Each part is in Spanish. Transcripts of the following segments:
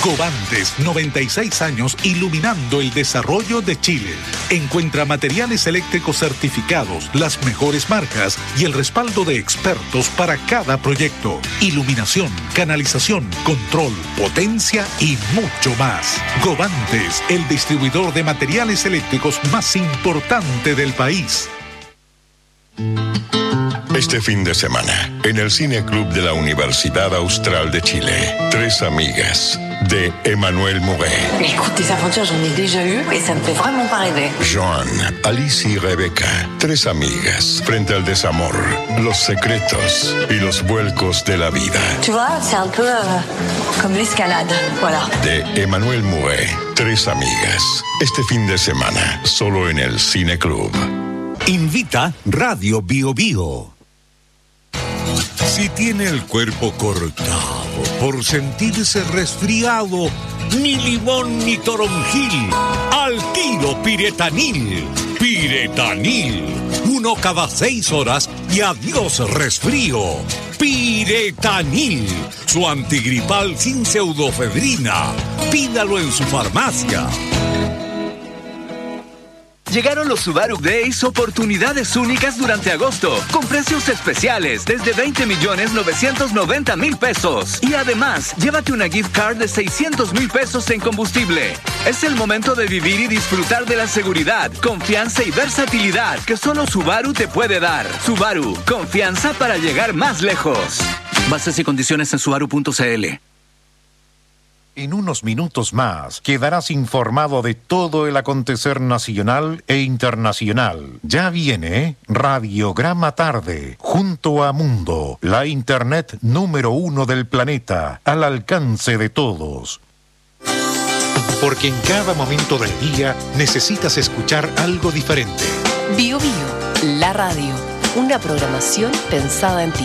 Govantes, 96 años iluminando el desarrollo de Chile. Encuentra materiales eléctricos certificados, las mejores marcas y el respaldo de expertos para cada proyecto. Iluminación, canalización, control, potencia y mucho más. Govantes, el distribuidor de materiales eléctricos más importante del país. Este fin de semana, en el Cine Club de la Universidad Austral de Chile, Tres amigas, de Emmanuel Mouret. Écoute, des aventures, j'en ai déjà eu et ça me fait vraiment pas rêver. Joan, Alice y Rebeca, Tres amigas, frente al desamor, los secretos y los vuelcos de la vida. Tu vois, c'est un peu comme l'escalade, voilà. De Emmanuel Mouret, Tres amigas, este fin de semana, solo en el Cine Club. Invita Radio Bio Bio. Si tiene el cuerpo cortado por sentirse resfriado, ni limón ni toronjil, al tiro Piretanil. Piretanil, 1 cada 6 horas y adiós resfrío. Piretanil, su antigripal sin pseudofedrina. Pídalo en su farmacia. Llegaron los Subaru Days, oportunidades únicas durante agosto, con precios especiales desde 20.990.000 pesos. Y además, llévate una gift card de 600.000 pesos en combustible. Es el momento de vivir y disfrutar de la seguridad, confianza y versatilidad que solo Subaru te puede dar. Subaru, confianza para llegar más lejos. Bases y condiciones en subaru.cl. En unos minutos más quedarás informado de todo el acontecer nacional e internacional. Ya viene Radiograma Tarde, junto a Mundo, la internet número 1 del planeta, al alcance de todos. Porque en cada momento del día necesitas escuchar algo diferente. Bio Bio, la radio, una programación pensada en ti.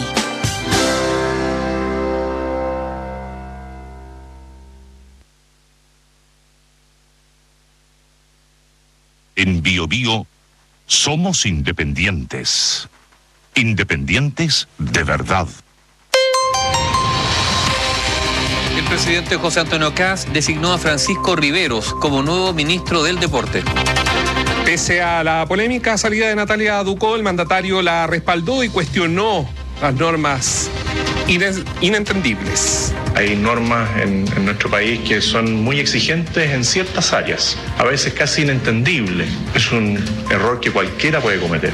En Bio Bio somos independientes. Independientes de verdad. El presidente José Antonio Kast designó a Francisco Riveros como nuevo ministro del Deporte. Pese a la polémica salida de Natalia Ducó, el mandatario la respaldó y cuestionó las normas inentendibles. Hay normas en nuestro país que son muy exigentes en ciertas áreas, a veces casi inentendibles. Es un error que cualquiera puede cometer.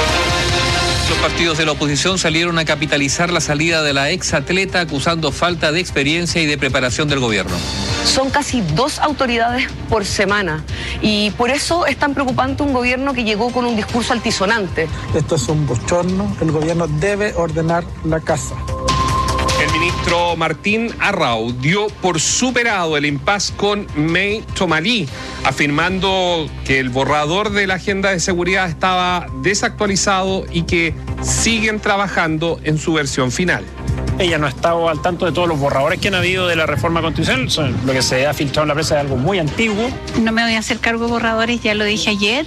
Los partidos de la oposición salieron a capitalizar la salida de la exatleta acusando falta de experiencia y de preparación del gobierno. Son casi 2 autoridades por semana y por eso es tan preocupante un gobierno que llegó con un discurso altisonante. Esto es un bochorno, el gobierno debe ordenar la casa. El ministro Martín Arrau dio por superado el impasse con May Tomalí, afirmando que el borrador de la agenda de seguridad estaba desactualizado y que siguen trabajando en su versión final. Ella no ha estado al tanto de todos los borradores que han habido de la reforma constitucional. Lo que se ha filtrado en la prensa es algo muy antiguo. No me voy a hacer cargo de borradores, ya lo dije ayer.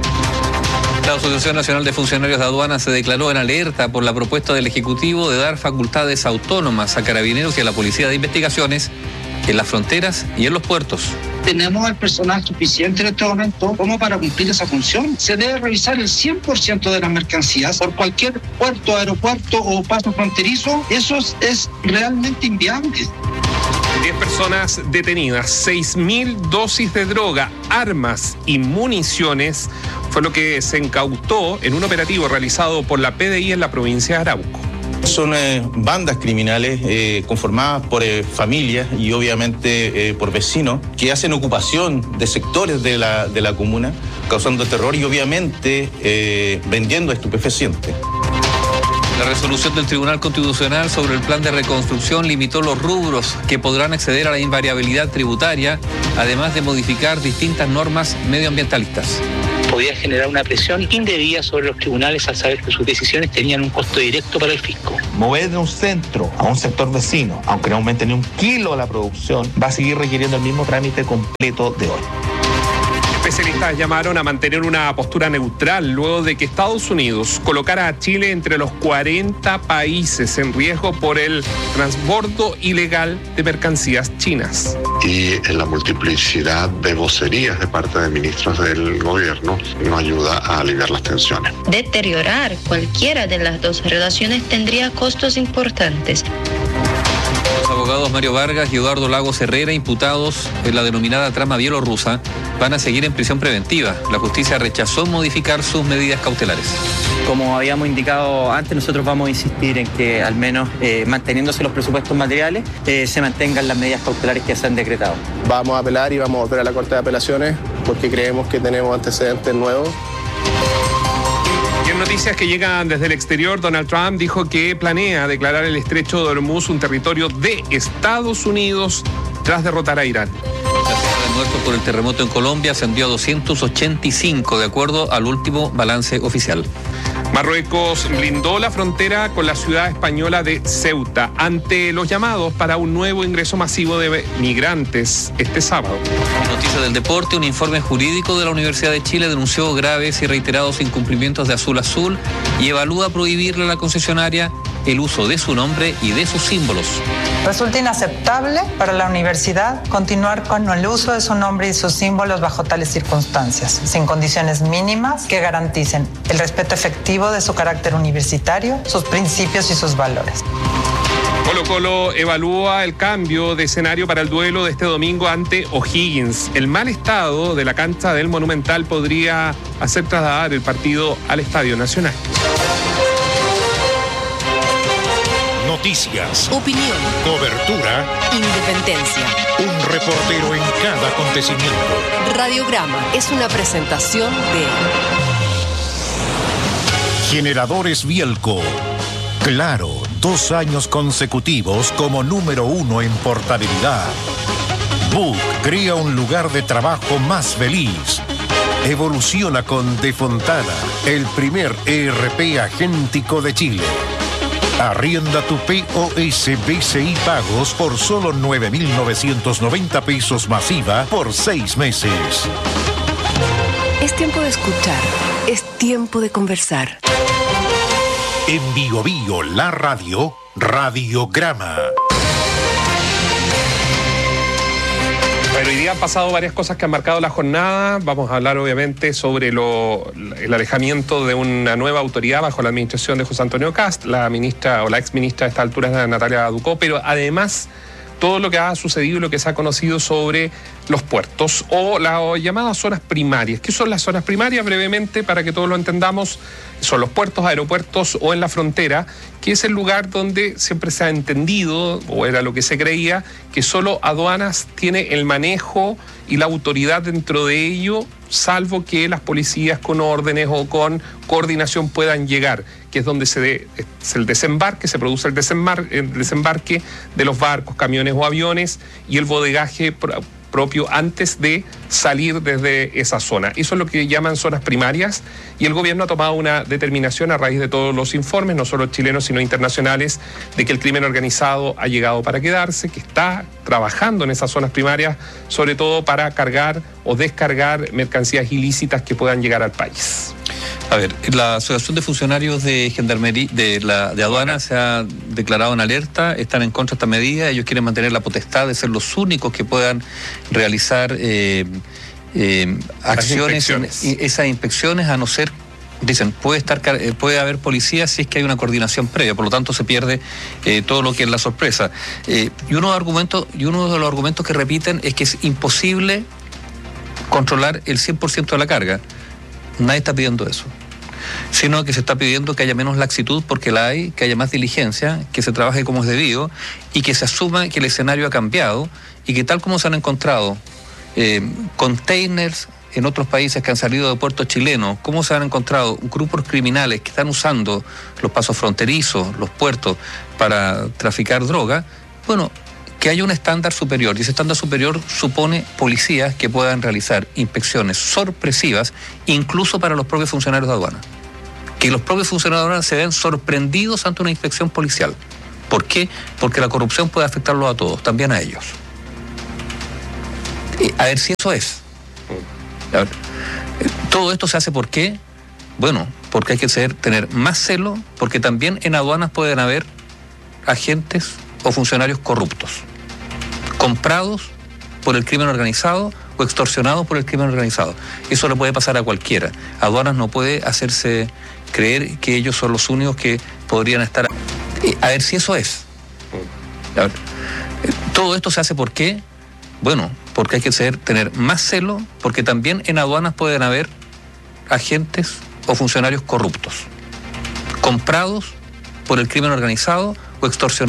La Asociación Nacional de Funcionarios de Aduanas se declaró en alerta por la propuesta del Ejecutivo de dar facultades autónomas a Carabineros y a la Policía de Investigaciones en las fronteras y en los puertos. Tenemos el personal suficiente en este momento como para cumplir esa función. Se debe revisar el 100% de las mercancías por cualquier puerto, aeropuerto o paso fronterizo. Eso es realmente inviable. 10 personas detenidas, 6.000 dosis de droga, armas y municiones fue lo que se incautó en un operativo realizado por la PDI en la provincia de Arauco. Son bandas criminales conformadas por familias y obviamente por vecinos que hacen ocupación de sectores de la comuna, causando terror y obviamente vendiendo estupefacientes. La resolución del Tribunal Constitucional sobre el plan de reconstrucción limitó los rubros que podrán acceder a la invariabilidad tributaria, además de modificar distintas normas medioambientalistas. Podía generar una presión indebida sobre los tribunales al saber que sus decisiones tenían un costo directo para el fisco. Mover de un centro a un sector vecino, aunque no aumente ni un kilo la producción, va a seguir requiriendo el mismo trámite completo de hoy. Especialistas llamaron a mantener una postura neutral luego de que Estados Unidos colocara a Chile entre los 40 países en riesgo por el transbordo ilegal de mercancías chinas. Y en la multiplicidad de vocerías de parte de ministros del gobierno no ayuda a aliviar las tensiones. Deteriorar cualquiera de las dos relaciones tendría costos importantes. Los abogados Mario Vargas y Eduardo Lagos Herrera, imputados en la denominada trama bielorrusa, van a seguir en prisión preventiva. La justicia rechazó modificar sus medidas cautelares. Como habíamos indicado antes, nosotros vamos a insistir en que al menos manteniéndose los presupuestos materiales, se mantengan las medidas cautelares que se han decretado. Vamos a apelar y vamos a volver a la Corte de Apelaciones porque creemos que tenemos antecedentes nuevos. Y en noticias que llegan desde el exterior, Donald Trump dijo que planea declarar el estrecho de Hormuz un territorio de Estados Unidos tras derrotar a Irán. La cifra de muertos por el terremoto en Colombia ascendió a 285, de acuerdo al último balance oficial. Marruecos blindó la frontera con la ciudad española de Ceuta ante los llamados para un nuevo ingreso masivo de migrantes este sábado. Noticia del deporte, un informe jurídico de la Universidad de Chile denunció graves y reiterados incumplimientos de Azul Azul y evalúa prohibirle a la concesionaria el uso de su nombre y de sus símbolos. Resulta inaceptable para la universidad continuar con el uso de su nombre y sus símbolos bajo tales circunstancias, sin condiciones mínimas que garanticen el respeto efectivo de su carácter universitario, sus principios y sus valores. Colo-Colo evalúa el cambio de escenario para el duelo de este domingo ante O'Higgins. El mal estado de la cancha del Monumental podría hacer trasladar el partido al Estadio Nacional. Noticias, opinión, cobertura, independencia. Un reportero en cada acontecimiento. Radiograma es una presentación de Generadores Bielco. Claro, 2 años consecutivos como número 1 en portabilidad. Book crea un lugar de trabajo más feliz. Evoluciona con De Fontana, el primer ERP agéntico de Chile. Arrienda tu POS BCI Pagos por solo 9.990 pesos masiva por 6 meses. Es tiempo de escuchar, es tiempo de conversar. En Bio Bio, la radio, Radiograma. Bueno, hoy día han pasado varias cosas que han marcado la jornada. Vamos a hablar obviamente sobre el alejamiento de una nueva autoridad bajo la administración de José Antonio Kast, la ministra o la exministra a esta altura es Natalia Ducó, pero además todo lo que ha sucedido y lo que se ha conocido sobre los puertos o las llamadas zonas primarias. ¿Qué son las zonas primarias? Brevemente, para que todos lo entendamos, son los puertos, aeropuertos o en la frontera, que es el lugar donde siempre se ha entendido, o era lo que se creía, que solo aduanas tiene el manejo y la autoridad dentro de ello, salvo que las policías con órdenes o con coordinación puedan llegar, que es donde es el desembarque, se produce el desembarque de los barcos, camiones o aviones y el bodegaje propio antes de salir desde esa zona. Eso es lo que llaman zonas primarias y el gobierno ha tomado una determinación a raíz de todos los informes, no solo chilenos sino internacionales, de que el crimen organizado ha llegado para quedarse, que está trabajando en esas zonas primarias, sobre todo para cargar o descargar mercancías ilícitas que puedan llegar al país. A ver, la Asociación de Funcionarios de Gendarmería de Aduana se ha declarado en alerta, están en contra de esta medida, ellos quieren mantener la potestad de ser los únicos que puedan realizar acciones, esas inspecciones, a no ser, dicen, puede haber policía si es que hay una coordinación previa, por lo tanto se pierde todo lo que es la sorpresa. Y uno de los argumentos que repiten es que es imposible controlar el 100% de la carga. Nadie está pidiendo eso, sino que se está pidiendo que haya menos laxitud porque la hay, que haya más diligencia, que se trabaje como es debido y que se asuma que el escenario ha cambiado y que tal como se han encontrado containers en otros países que han salido de puertos chilenos, cómo se han encontrado grupos criminales que están usando los pasos fronterizos, los puertos para traficar droga, bueno, que haya un estándar superior, y ese estándar superior supone policías que puedan realizar inspecciones sorpresivas, incluso para los propios funcionarios de aduana. Que los propios funcionarios de aduana se ven sorprendidos ante una inspección policial. ¿Por qué? Porque la corrupción puede afectarlos a todos, también a ellos. A ver si eso es. Todo esto se hace ¿por qué? Bueno, porque hay que tener más celo, porque también en aduanas pueden haber agentes o funcionarios corruptos, comprados por el crimen organizado o extorsionados por el crimen organizado. Eso le puede pasar a cualquiera. Aduanas no puede hacerse creer que ellos son los únicos que podrían estar... A ver si eso es. Todo esto se hace ¿por qué? Bueno, porque hay que tener más celo, porque también en aduanas pueden haber agentes o funcionarios corruptos, comprados por el crimen organizado o extorsionados